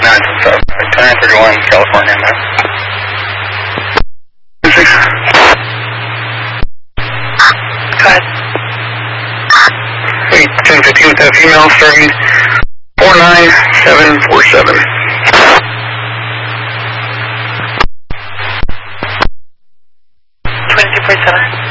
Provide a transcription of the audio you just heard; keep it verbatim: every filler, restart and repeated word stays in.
nine seven five, ten thirty-one, California, man. Six. Go ahead. Wait, ten fifteen with that female starting four nine seven four seven. twenty-two point seven.